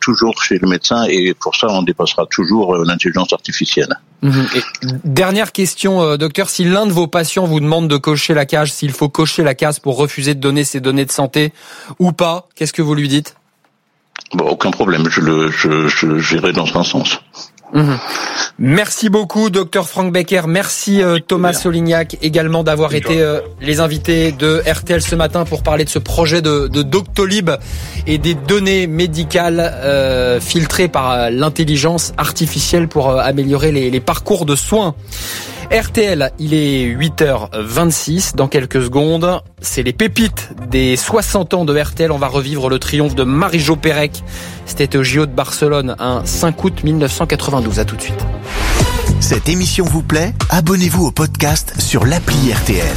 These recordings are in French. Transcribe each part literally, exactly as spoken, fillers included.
toujours chez le médecin et pour ça, on dépassera toujours l'intelligence artificielle. Mmh. Et dernière question, euh, docteur, si l'un de vos patients vous demande de cocher la case, s'il faut cocher la case pour refuser de donner ses données de santé ou pas, qu'est-ce que vous lui dites ? Bon, aucun problème, je le, je, je, j'irai dans un sens. Mmh. Merci beaucoup, docteur Franck Becker. Merci euh, Thomas Solignac également d'avoir été euh, les invités de R T L ce matin pour parler de ce projet de, de Doctolib et des données médicales euh, filtrées par l'intelligence artificielle pour euh, améliorer les, les parcours de soins. R T L, il est huit heures vingt-six, dans quelques secondes, c'est les pépites des soixante ans de R T L. On va revivre le triomphe de Marie-Jo Pérec. C'était au J O de Barcelone, un cinq août mille neuf cent quatre-vingt-douze. À tout de suite. Cette émission vous plaît ? Abonnez-vous au podcast sur l'appli R T L.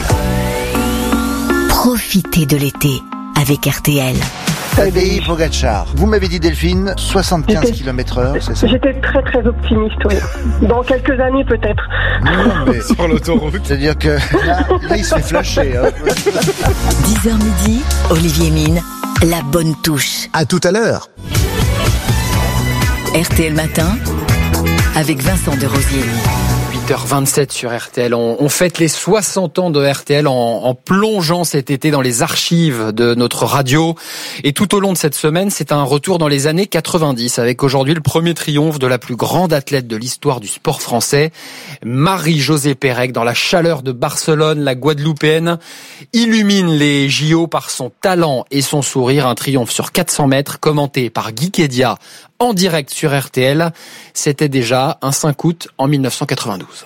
Profitez de l'été avec R T L. Tadej Pogacar. Vous m'avez dit, Delphine, soixante-quinze kilomètres heure, c'est ça ? J'étais très très optimiste, oui. Dans quelques années peut-être. Non, mais sur l'autoroute. C'est-à-dire que là, là il se fait flasher. Hein. dix heures midi, Olivier Mine, la bonne touche. À tout à l'heure. R T L Matin, avec Vincent Desrosiers. huit heures vingt-sept sur R T L. On, on fête les soixante ans de R T L en, en plongeant cet été dans les archives de notre radio. Et tout au long de cette semaine, c'est un retour dans les années quatre-vingt-dix, avec aujourd'hui le premier triomphe de la plus grande athlète de l'histoire du sport français, Marie-Josée Pérec. Dans la chaleur de Barcelone, la Guadeloupéenne illumine les J O par son talent et son sourire. Un triomphe sur quatre cents mètres, commenté par Guy Kédia en direct sur R T L. C'était déjà un cinq août en mille neuf cent quatre-vingt-douze.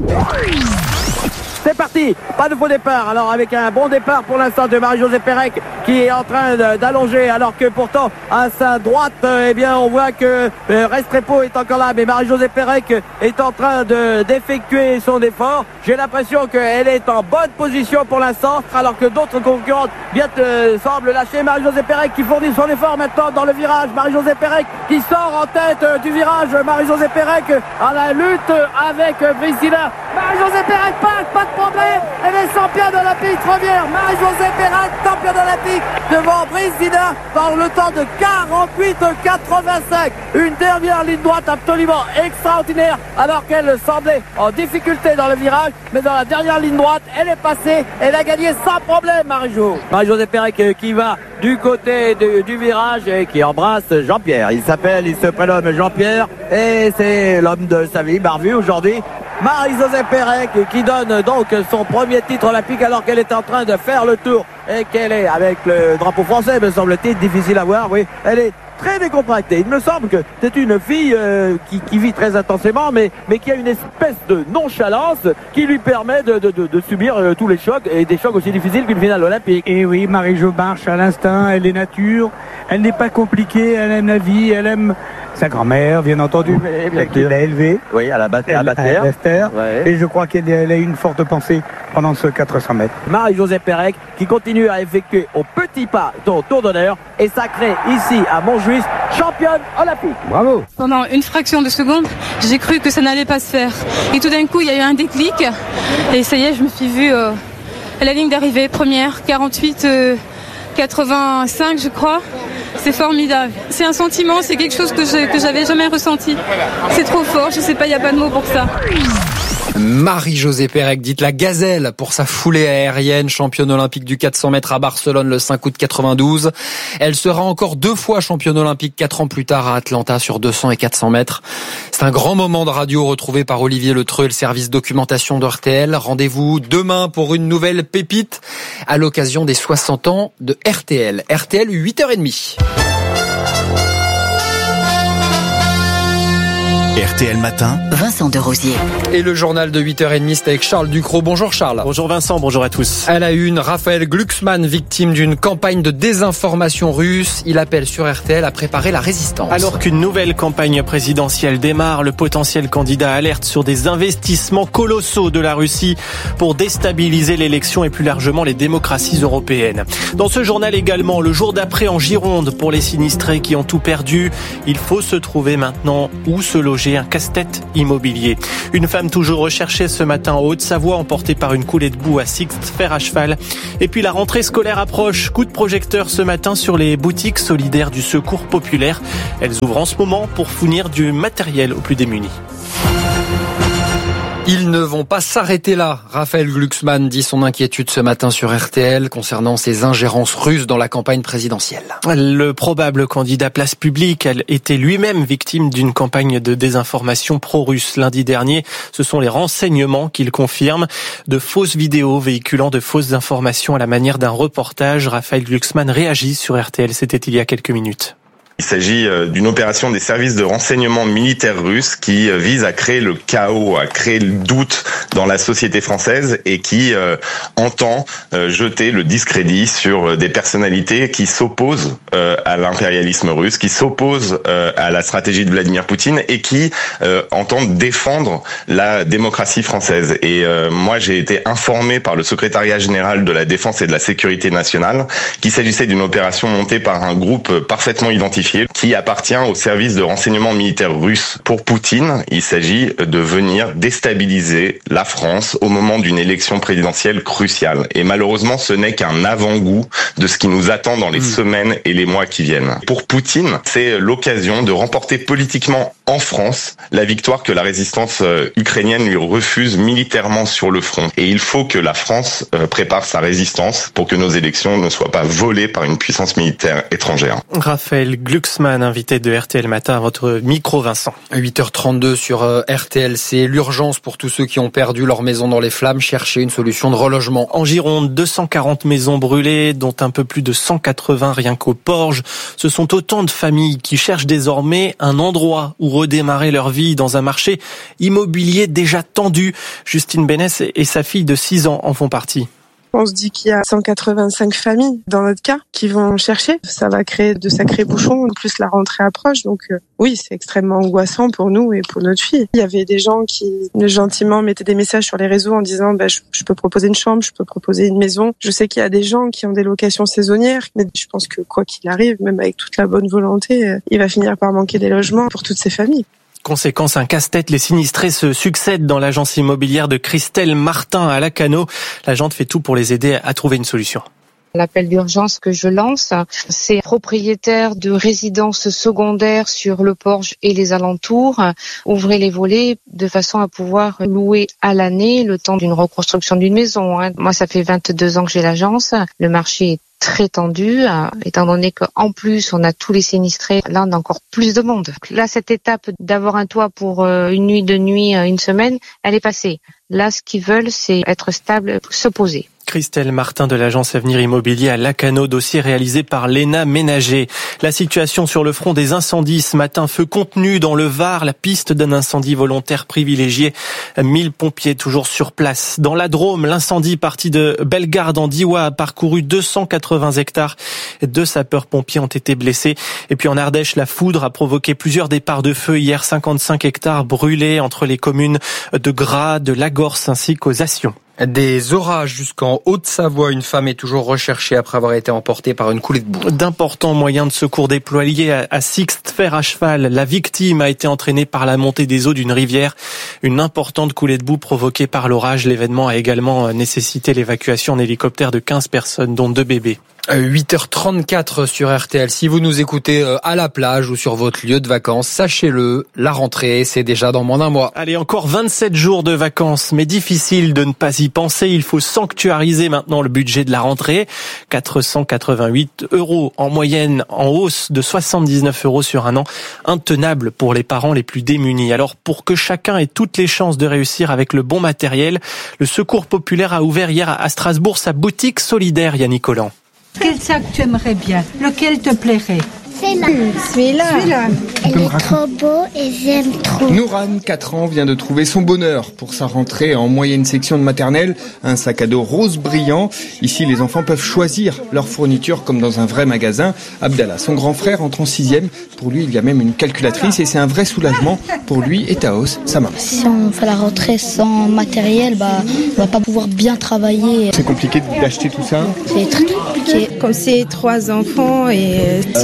C'est parti, pas de faux départ, alors avec un bon départ pour l'instant de Marie-Josée Pérec qui est en train d'allonger, alors que pourtant à sa droite, eh bien on voit que Restrepo est encore là, mais Marie-Josée Pérec est en train de d'effectuer son effort. J'ai l'impression qu'elle est en bonne position pour l'instant, alors que d'autres concurrentes bien euh, semblent lâcher. Marie-Josée Pérec qui fournit son effort maintenant dans le virage. Marie-Josée Pérec qui sort en tête euh, du virage. Marie-Josée Pérec à la lutte avec euh, Priscilla. Marie-Josée Pérec passe, pas de problème. Elle est championne olympique première. Marie-Josée Pérec, championne olympique devant Priscilla dans le temps de quarante-huit quatre-vingt-cinq. Une dernière ligne droite absolument extraordinaire, alors qu'elle semblait en difficulté dans le virage. Mais dans la dernière ligne droite, elle est passée. Elle a gagné sans problème, Marie-Jo. Marie-Josée Pérec qui va du côté de, du virage et qui embrasse Jean-Pierre. Il s'appelle, il se prénomme Jean-Pierre et c'est l'homme de sa vie, Barbu aujourd'hui. Marie-Josée Pérec qui donne donc son premier titre olympique alors qu'elle est en train de faire le tour et qu'elle est avec le drapeau français, me semble-t-il, difficile à voir, oui. Elle est très décontractée. Il me semble que c'est une fille euh, qui, qui vit très intensément, mais, mais qui a une espèce de nonchalance qui lui permet de, de, de, de subir euh, tous les chocs, et des chocs aussi difficiles qu'une finale olympique. Et oui, Marie-Jo marche à l'instinct, elle est nature, elle n'est pas compliquée, elle aime la vie, elle aime sa grand-mère, bien entendu, oui, qui l'a élevée. Oui, à la Bastère. À Bastère. Ouais. Et je crois qu'elle a une forte pensée pendant ce quatre cents mètres. Marie-Josée Pérec qui continue à effectuer au petit pas son tour d'honneur et sacrée ici à Montjuïc championne olympique. Bravo. Pendant une fraction de seconde, j'ai cru que ça n'allait pas se faire. Et tout d'un coup, il y a eu un déclic. Et ça y est, je me suis vue euh, à la ligne d'arrivée, première, quarante-huit quatre-vingt-cinq, je crois. C'est formidable. C'est un sentiment, c'est quelque chose que je, que j'avais jamais ressenti. C'est trop fort, je sais pas, il n'y a pas de mots pour ça. Marie-Josée Pérec, dite la gazelle pour sa foulée aérienne, championne olympique du quatre cents mètres à Barcelone le cinq août quatre-vingt-douze. Elle sera encore deux fois championne olympique quatre ans plus tard à Atlanta sur deux cents et quatre cents mètres. C'est un grand moment de radio retrouvé par Olivier Letreux et le service documentation de R T L. Rendez-vous demain pour une nouvelle pépite à l'occasion des soixante ans de R T L. R T L, huit heures trente. R T L Matin, Vincent Desrosiers. Et le journal de huit heures trente, c'est avec Charles Ducrot. Bonjour Charles. Bonjour Vincent, bonjour à tous. À la une, Raphaël Glucksmann, victime d'une campagne de désinformation russe. Il appelle sur R T L à préparer la résistance. Alors qu'une nouvelle campagne présidentielle démarre, le potentiel candidat alerte sur des investissements colossaux de la Russie pour déstabiliser l'élection et plus largement les démocraties européennes. Dans ce journal également, le jour d'après en Gironde pour les sinistrés qui ont tout perdu. Il faut se trouver maintenant où se loger projet, un casse-tête immobilier. Une femme toujours recherchée ce matin en Haute-Savoie, emportée par une coulée de boue à Sixte, fer à cheval. Et puis la rentrée scolaire approche. Coup de projecteur ce matin sur les boutiques solidaires du Secours populaire. Elles ouvrent en ce moment pour fournir du matériel aux plus démunis. Ils ne vont pas s'arrêter là. Raphaël Glucksmann dit son inquiétude ce matin sur R T L concernant ces ingérences russes dans la campagne présidentielle. Le probable candidat Place Publique était lui-même victime d'une campagne de désinformation pro-russe lundi dernier. Ce sont les renseignements qu'il confirme. De fausses vidéos véhiculant de fausses informations à la manière d'un reportage. Raphaël Glucksmann réagit sur R T L. C'était il y a quelques minutes. Il s'agit d'une opération des services de renseignement militaires russes qui vise à créer le chaos, à créer le doute dans la société française et qui euh, entend euh, jeter le discrédit sur des personnalités qui s'opposent euh, à l'impérialisme russe, qui s'opposent euh, à la stratégie de Vladimir Poutine et qui euh, entendent défendre la démocratie française. Et euh, moi, j'ai été informé par le secrétariat général de la Défense et de la Sécurité nationale qu'il s'agissait d'une opération montée par un groupe parfaitement identifié qui appartient au service de renseignement militaire russe. Pour Poutine, il s'agit de venir déstabiliser la France au moment d'une élection présidentielle cruciale. Et malheureusement, ce n'est qu'un avant-goût de ce qui nous attend dans les mmh. semaines et les mois qui viennent. Pour Poutine, c'est l'occasion de remporter politiquement en France la victoire que la résistance ukrainienne lui refuse militairement sur le front. Et il faut que la France prépare sa résistance pour que nos élections ne soient pas volées par une puissance militaire étrangère. Raphaël Glucksmann, invité de R T L Matin à votre micro, Vincent. huit heures trente-deux sur R T L, c'est l'urgence pour tous ceux qui ont perdu leur maison dans les flammes, chercher une solution de relogement. En Gironde, deux cent quarante maisons brûlées, dont un peu plus de cent quatre-vingts rien qu'au Porge. Ce sont autant de familles qui cherchent désormais un endroit où redémarrer leur vie dans un marché immobilier déjà tendu. Justine Bénès et sa fille de six ans en font partie. On se dit qu'il y a cent quatre-vingt-cinq familles, dans notre cas, qui vont chercher. Ça va créer de sacrés bouchons. En plus, la rentrée approche. Donc euh, oui, c'est extrêmement angoissant pour nous et pour notre fille. Il y avait des gens qui, gentiment, mettaient des messages sur les réseaux en disant bah, je, je peux proposer une chambre, je peux proposer une maison. Je sais qu'il y a des gens qui ont des locations saisonnières. Mais je pense que quoi qu'il arrive, même avec toute la bonne volonté, euh, il va finir par manquer des logements pour toutes ces familles. Conséquence, un casse-tête, les sinistrés se succèdent dans l'agence immobilière de Christelle Martin à Lacanau. L'agente fait tout pour les aider à trouver une solution. L'appel d'urgence que je lance, c'est propriétaires de résidences secondaires sur le Porge et les alentours. Ouvrez les volets de façon à pouvoir louer à l'année le temps d'une reconstruction d'une maison. Moi, ça fait vingt-deux ans que j'ai l'agence. Le marché est très tendu, étant donné qu'en plus on a tous les sinistrés, là on a encore plus de monde. Là, cette étape d'avoir un toit pour une nuit, deux nuits, une semaine, elle est passée. Là, ce qu'ils veulent, c'est être stable, se poser. Christelle Martin de l'agence Avenir Immobilier à Lacanau, dossier réalisé par Léna Ménager. La situation sur le front des incendies ce matin, feu contenu dans le Var, la piste d'un incendie volontaire privilégié. mille pompiers toujours sur place. Dans la Drôme, l'incendie parti de Bellegarde en Diois a parcouru deux cent quatre-vingts hectares. Deux sapeurs-pompiers ont été blessés. Et puis en Ardèche, la foudre a provoqué plusieurs départs de feu hier, cinquante-cinq hectares brûlés entre les communes de Gras, de Lagorce ainsi qu'aux Assions. Des orages jusqu'en Haute-Savoie. Une femme est toujours recherchée après avoir été emportée par une coulée de boue. D'importants moyens de secours déployés à Sixte, fer à cheval. La victime a été entraînée par la montée des eaux d'une rivière. Une importante coulée de boue provoquée par l'orage. L'événement a également nécessité l'évacuation en hélicoptère de quinze personnes, dont deux bébés. huit heures trente-quatre sur R T L. Si vous nous écoutez à la plage ou sur votre lieu de vacances, sachez-le, la rentrée, c'est déjà dans moins d'un mois. Allez, encore vingt-sept jours de vacances, mais difficile de ne pas y penser. Il faut sanctuariser maintenant le budget de la rentrée. quatre cent quatre-vingt-huit euros en moyenne, en hausse de soixante-dix-neuf euros sur un an. Intenable pour les parents les plus démunis. Alors, pour que chacun ait toutes les chances de réussir avec le bon matériel, le Secours populaire a ouvert hier à Strasbourg sa boutique solidaire, Yannick Collant. Quel sac tu aimerais bien? Lequel te plairait? C'est là. Celui-là. Celui-là. Elle est trop beau et j'aime trop. Nourane, quatre ans, vient de trouver son bonheur pour sa rentrée en moyenne section de maternelle. Un sac à dos rose brillant. Ici, les enfants peuvent choisir leur fourniture comme dans un vrai magasin. Abdallah, son grand frère, entre en sixième. Pour lui, il y a même une calculatrice et c'est un vrai soulagement pour lui et Taos, sa maman. Si on fait la rentrée sans matériel, bah, on va pas pouvoir bien travailler. C'est compliqué d'acheter tout ça? C'est très compliqué. Comme c'est trois enfants et si cher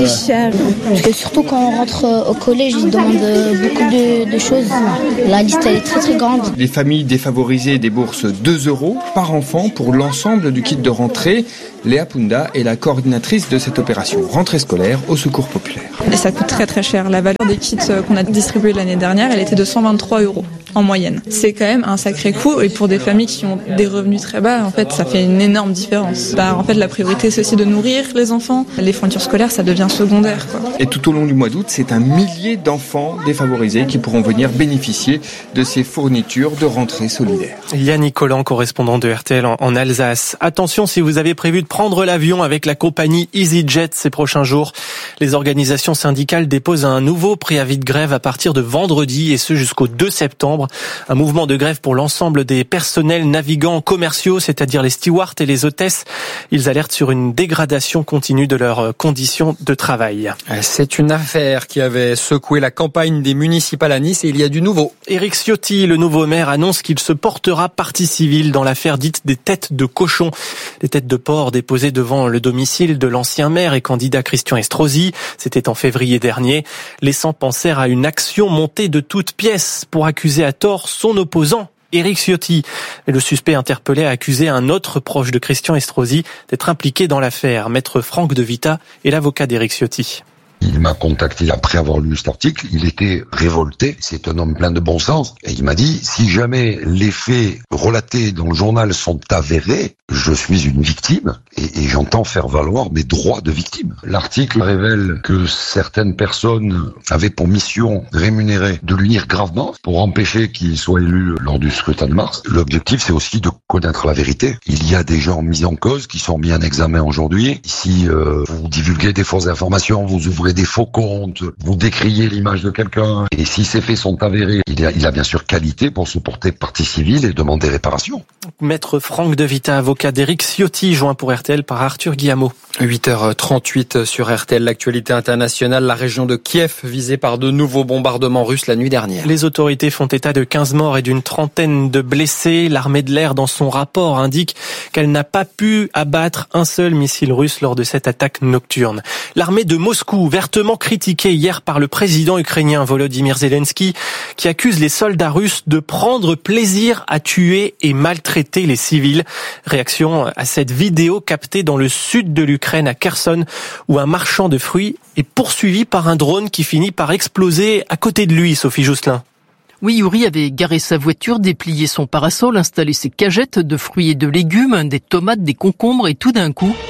génial. Parce que surtout quand on rentre au collège, ils demandent beaucoup de, de choses. La liste elle est très très grande. Les familles défavorisées déboursent deux euros par enfant pour l'ensemble du kit de rentrée. Léa Punda est la coordinatrice de cette opération rentrée scolaire au Secours populaire. Et ça coûte très très cher. La valeur des kits qu'on a distribués l'année dernière, elle était de cent vingt-trois euros en moyenne. C'est quand même un sacré coût et pour des familles qui ont des revenus très bas, en fait, ça fait une énorme différence. Bah, en fait, la priorité c'est aussi de nourrir les enfants. Les fournitures scolaires, ça devient secondaire, quoi. Et tout au long du mois d'août, c'est un millier d'enfants défavorisés qui pourront venir bénéficier de ces fournitures de rentrée solidaire. Yannick Collant, correspondant de R T L en Alsace. Attention si vous avez prévu de prendre l'avion avec la compagnie EasyJet ces prochains jours. Les organisations syndicales déposent un nouveau préavis de grève à partir de vendredi et ce jusqu'au deux septembre. Un mouvement de grève pour l'ensemble des personnels navigants commerciaux, c'est-à-dire les stewards et les hôtesses. Ils alertent sur une dégradation continue de leurs conditions de travail. C'est une affaire qui avait secoué la campagne des municipales à Nice et il y a du nouveau. Éric Ciotti, le nouveau maire, annonce qu'il se portera partie civile dans l'affaire dite des têtes de cochon. Les têtes de porc déposées devant le domicile de l'ancien maire et candidat Christian Estrosi. C'était en février dernier, laissant penser à une action montée de toutes pièces pour accuser à tort son opposant, Éric Ciotti. Mais le suspect interpellé a accusé un autre proche de Christian Estrosi d'être impliqué dans l'affaire. Maître Franck De Vita est l'avocat d'Éric Ciotti. Il m'a contacté après avoir lu cet article, il était révolté, c'est un homme plein de bon sens, et il m'a dit, si jamais les faits relatés dans le journal sont avérés, je suis une victime, et, et j'entends faire valoir mes droits de victime. L'article révèle que certaines personnes avaient pour mission rémunérée de l'unir gravement pour empêcher qu'il soit élu lors du scrutin de mars. L'objectif, c'est aussi de connaître la vérité. Il y a des gens mis en cause qui sont mis en examen aujourd'hui. Si euh, vous divulguez des fausses informations, vous ouvrez des faux comptes, vous décriez l'image de quelqu'un, et si ces faits sont avérés, il a, il a bien sûr qualité pour se porter partie civile et demander réparation. Maître Franck De Vita, avocat d'Éric Ciotti, joint pour R T L par Arthur Guillamot. huit heures trente-huit sur R T L, l'actualité internationale, la région de Kiev visée par de nouveaux bombardements russes la nuit dernière. Les autorités font état de quinze morts et d'une trentaine de blessés. L'armée de l'air, dans son rapport, indique qu'elle n'a pas pu abattre un seul missile russe lors de cette attaque nocturne. L'armée de Moscou, vertement critiquée hier par le président ukrainien Volodymyr Zelensky, qui accuse les soldats russes de prendre plaisir à tuer et maltraiter les civils. Réaction à cette vidéo captée dans le sud de l'Ukraine, à Kherson, où un marchand de fruits est poursuivi par un drone qui finit par exploser à côté de lui, Sophie Jousselin. Oui, Yuri avait garé sa voiture, déplié son parasol, installé ses cagettes de fruits et de légumes, des tomates, des concombres et tout d'un coup,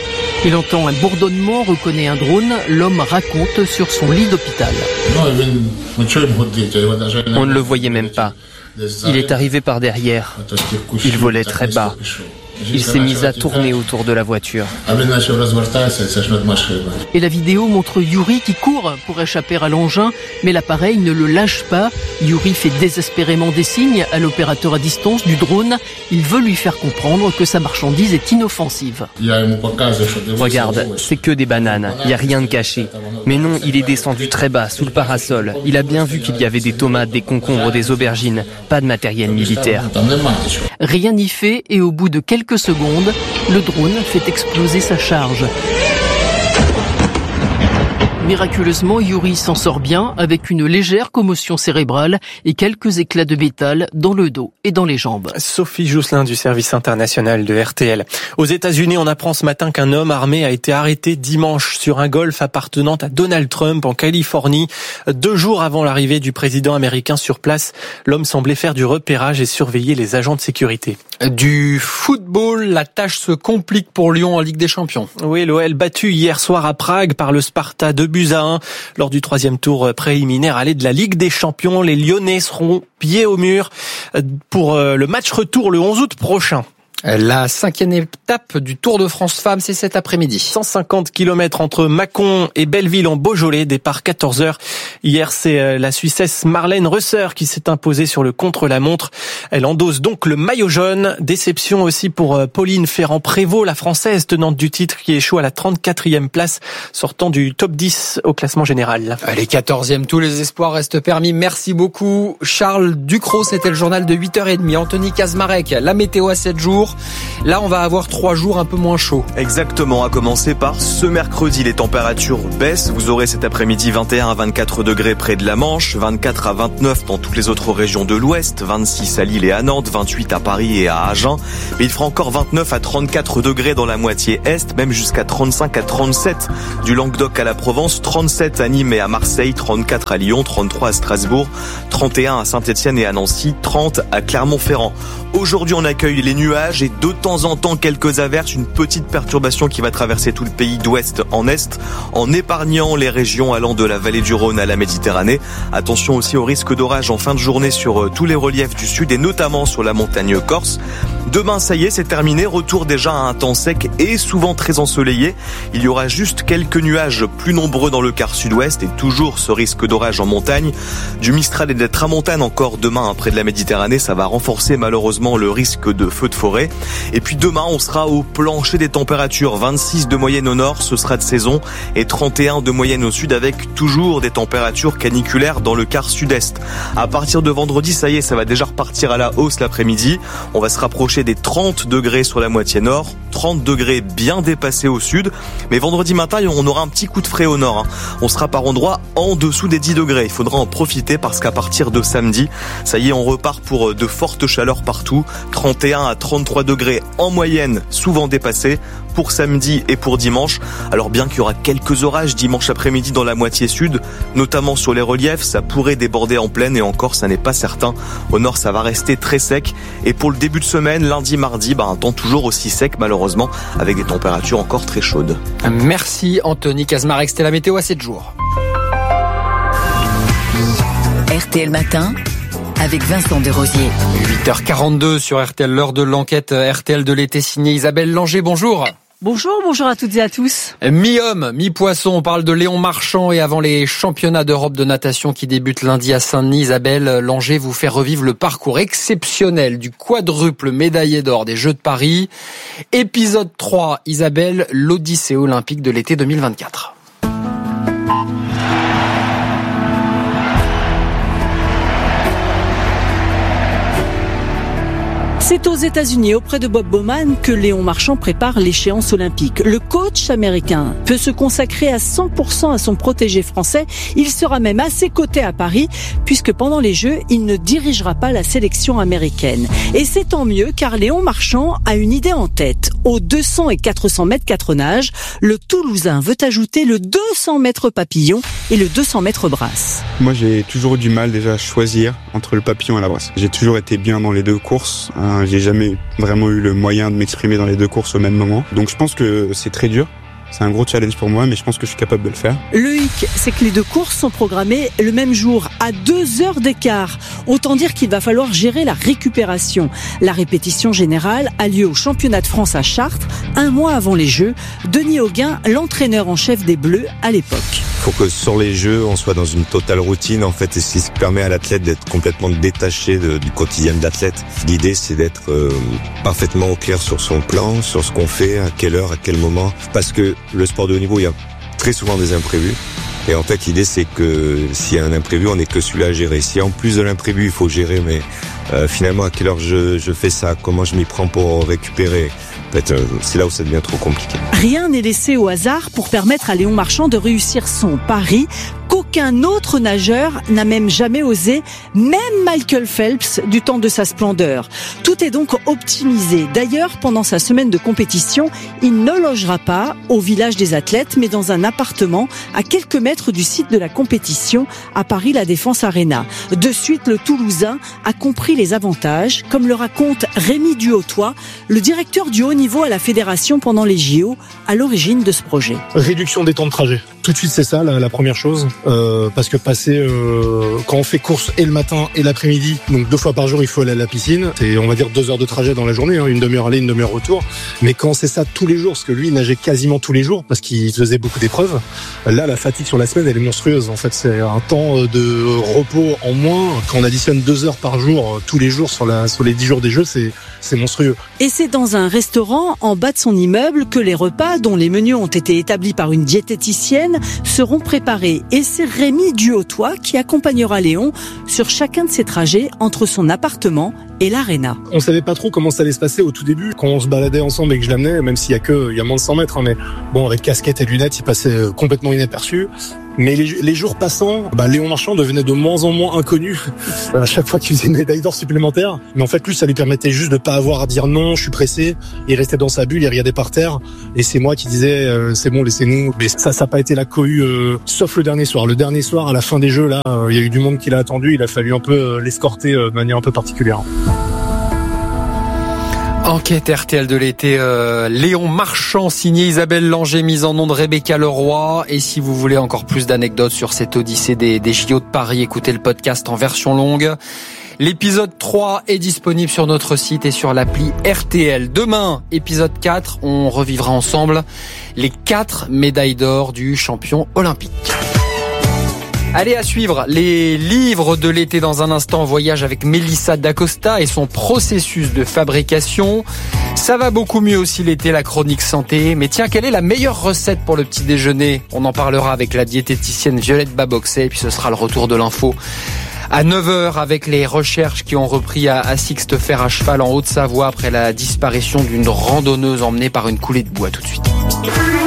il entend un bourdonnement, reconnaît un drone, l'homme raconte sur son lit d'hôpital. On ne le voyait même pas. Il est arrivé par derrière. Il volait très bas. Il s'est mis à tourner autour de la voiture. Et la vidéo montre Yuri qui court pour échapper à l'engin, mais l'appareil ne le lâche pas. Yuri fait désespérément des signes à l'opérateur à distance du drone. Il veut lui faire comprendre que sa marchandise est inoffensive. Regarde, c'est que des bananes, il n'y a rien de caché. Mais non, il est descendu très bas, sous le parasol. Il a bien vu qu'il y avait des tomates, des concombres, des aubergines, pas de matériel militaire. Rien n'y fait et au bout de quelques secondes, le drone fait exploser sa charge. Miraculeusement, Yuri s'en sort bien avec une légère commotion cérébrale et quelques éclats de métal dans le dos et dans les jambes. Sophie Jousselin du service international de R T L. Aux États-Unis, on apprend ce matin qu'un homme armé a été arrêté dimanche sur un golf appartenant à Donald Trump en Californie. Deux jours avant l'arrivée du président américain sur place, l'homme semblait faire du repérage et surveiller les agents de sécurité. Du football, la tâche se complique pour Lyon en Ligue des Champions. Oui, l'O L battu hier soir à Prague par le Sparta deux buts à un. Lors du troisième tour préliminaire aller de la Ligue des Champions, les Lyonnais seront pieds au mur pour le match retour le onze août prochain. La cinquième étape du Tour de France Femmes, c'est cet après-midi. cent cinquante kilomètres entre Mâcon et Belleville en Beaujolais, départ quatorze heures. Hier, c'est la Suissesse Marlène Reusser qui s'est imposée sur le contre-la-montre. Elle endosse donc le maillot jaune. Déception aussi pour Pauline Ferrand-Prévot, la Française tenante du titre qui échoue à la trente-quatrième place, sortant du top dix au classement général. Les quatorzièmes, tous les espoirs restent permis. Merci beaucoup Charles Ducrot, c'était le journal de huit heures trente. Anthony Kazmarek, la météo à sept jours. jours. Là, on va avoir trois jours un peu moins chauds. Exactement, à commencer par ce mercredi. Les températures baissent. Vous aurez cet après-midi vingt et un à vingt-quatre degrés près de la Manche, vingt-quatre à vingt-neuf dans toutes les autres régions de l'Ouest, vingt-six à Lille et à Nantes, vingt-huit à Paris et à Agen. Mais il fera encore vingt-neuf à trente-quatre degrés dans la moitié Est, même jusqu'à trente-cinq à trente-sept du Languedoc à la Provence, trente-sept à Nîmes et à Marseille, trente-quatre à Lyon, trente-trois à Strasbourg, trente et un à Saint-Étienne et à Nancy, trente à Clermont-Ferrand. Aujourd'hui, on accueille les nuages et de temps en temps quelques averses, une petite perturbation qui va traverser tout le pays d'ouest en est, en épargnant les régions allant de la vallée du Rhône à la Méditerranée. Attention aussi au risque d'orage en fin de journée sur tous les reliefs du sud et notamment sur la montagne corse. Demain, ça y est, c'est terminé. Retour déjà à un temps sec et souvent très ensoleillé. Il y aura juste quelques nuages plus nombreux dans le quart sud-ouest et toujours ce risque d'orage en montagne. Du Mistral et des tramontanes encore demain près de la Méditerranée. Ça va renforcer malheureusement le risque de feux de forêt. Et puis demain, on sera au plancher des températures. vingt-six de moyenne au nord, ce sera de saison, et trente et un de moyenne au sud avec toujours des températures caniculaires dans le quart sud-est. À partir de vendredi, ça y est, ça va déjà repartir à la hausse l'après-midi. On va se rapprocher des trente degrés sur la moitié nord, trente degrés bien dépassés au sud. Mais vendredi matin, on aura un petit coup de frais au nord. On sera par endroits en dessous des dix degrés. Il faudra en profiter parce qu'à partir de samedi, ça y est, on repart pour de fortes chaleurs partout. trente et un à trente-trois degrés en moyenne, souvent dépassés pour samedi et pour dimanche. Alors bien qu'il y aura quelques orages dimanche après-midi dans la moitié sud, notamment sur les reliefs, ça pourrait déborder en plaine et encore ça n'est pas certain. Au nord, ça va rester très sec. Et pour le début de semaine, lundi, mardi, bah, un temps toujours aussi sec malheureusement, avec des températures encore très chaudes. Merci Anthony Kazmarek, c'était la météo à sept jours. R T L Matin avec Vincent Desrosiers. huit heures quarante-deux sur R T L, l'heure de l'enquête R T L de l'été signée Isabelle Langer, bonjour. Bonjour, bonjour à toutes et à tous. Mi-homme, mi-poisson, on parle de Léon Marchand et avant les championnats d'Europe de natation qui débutent lundi à Saint-Denis, Isabelle Langer vous fait revivre le parcours exceptionnel du quadruple médaillé d'or des Jeux de Paris. Épisode trois, Isabelle, l'Odyssée olympique de l'été deux mille vingt-quatre. C'est aux États-Unis, auprès de Bob Bowman, que Léon Marchand prépare l'échéance olympique. Le coach américain peut se consacrer à cent pour cent à son protégé français. Il sera même à ses côtés à Paris, puisque pendant les Jeux, il ne dirigera pas la sélection américaine. Et c'est tant mieux, car Léon Marchand a une idée en tête. Aux deux cents et quatre cents mètres quatre nages, le Toulousain veut ajouter le deux cents mètres papillon et le deux cents mètres brasse. Moi, j'ai toujours eu du mal déjà à choisir entre le papillon et la brasse. J'ai toujours été bien dans les deux courses. J'ai jamais vraiment eu le moyen de m'exprimer dans les deux courses au même moment. Donc je pense que c'est très dur. C'est un gros challenge pour moi, mais je pense que je suis capable de le faire. Le hic, c'est que les deux courses sont programmées le même jour, à deux heures d'écart. Autant dire qu'il va falloir gérer la récupération. La répétition générale a lieu au championnat de France à Chartres, un mois avant les Jeux. Denis Auguin, l'entraîneur en chef des Bleus à l'époque. Il faut que sur les Jeux, on soit dans une totale routine, en fait, et ce qui permet à l'athlète d'être complètement détaché de, du quotidien de l'athlète. L'idée, c'est d'être euh, parfaitement au clair sur son plan, sur ce qu'on fait, à quelle heure, à quel moment, parce que le sport de haut niveau, il y a très souvent des imprévus. Et en fait, l'idée, c'est que s'il y a un imprévu, on n'est que celui-là à gérer. Si en plus de l'imprévu, il faut gérer, mais euh, finalement, à quelle heure je, je fais ça, comment je m'y prends pour récupérer. En fait, euh, c'est là où ça devient trop compliqué. Rien n'est laissé au hasard pour permettre à Léon Marchand de réussir son pari qu'aucun autre nageur n'a même jamais osé, même Michael Phelps du temps de sa splendeur. Tout est donc optimisé. D'ailleurs, pendant sa semaine de compétition, il ne logera pas au village des athlètes, mais dans un appartement à quelques mètres du site de la compétition à Paris La Défense Arena. De suite, le Toulousain a compris les avantages, comme le raconte Rémi Duhautois, le directeur du haut niveau à la fédération pendant les J O, à l'origine de ce projet. Réduction des temps de trajet. Tout de suite, c'est ça la, la première chose, euh, parce que passer euh, quand on fait course et le matin et l'après-midi, donc deux fois par jour, il faut aller à la piscine. C'est on va dire deux heures de trajet dans la journée, hein, une demi-heure aller, une demi-heure retour. Mais quand c'est ça tous les jours, parce que lui, il nageait quasiment tous les jours, parce qu'il faisait beaucoup d'épreuves. Là, la fatigue sur la semaine, elle est monstrueuse. En fait, c'est un temps de repos en moins. Quand on additionne deux heures par jour tous les jours sur la sur les dix jours des Jeux, c'est c'est monstrueux. Et c'est dans un restaurant en bas de son immeuble que les repas, dont les menus ont été établis par une diététicienne, scène seront préparés. Et c'est Rémi Duhautois qui accompagnera Léon sur chacun de ses trajets entre son appartement et l'aréna. On savait pas trop comment ça allait se passer au tout début, quand on se baladait ensemble et que je l'amenais, même s'il y a que, il y a moins de cent mètres, hein, mais bon, avec casquette et lunettes, il passait complètement inaperçu. Mais les, les jours passant, bah, Léon Marchand devenait de moins en moins inconnu à chaque fois qu'il faisait une médaille d'or supplémentaire. Mais en fait, lui, ça lui permettait juste de pas avoir à dire non, je suis pressé. Il restait dans sa bulle, il regardait par terre. Et c'est moi qui disais, euh, c'est bon, laissez-nous. Mais ça, ça n'a pas été la cohue, euh, sauf le dernier soir. Le dernier soir, à la fin des Jeux, là, euh, il y a eu du monde qui l'a attendu. Il a fallu un peu euh, l'escorter euh, de manière un peu particulière. Enquête R T L de l'été, euh, Léon Marchand, signé Isabelle Langer, mise en nom de Rebecca Leroy. Et si vous voulez encore plus d'anecdotes sur cette odyssée des, des J O de Paris, écoutez le podcast en version longue. L'épisode trois est disponible sur notre site et sur l'appli R T L. Demain, épisode quatre, on revivra ensemble les quatre médailles d'or du champion olympique. Allez, à suivre les livres de l'été dans un instant. Voyage avec Mélissa Dacosta et son processus de fabrication. Ça va beaucoup mieux aussi l'été, la chronique santé. Mais tiens, quelle est la meilleure recette pour le petit déjeuner? On en parlera avec la diététicienne Violette Baboxet. Et puis ce sera le retour de l'info à neuf heures avec les recherches qui ont repris à, à Sixte Fer à cheval en Haute-Savoie après la disparition d'une randonneuse emmenée par une coulée de bois. Tout de suite.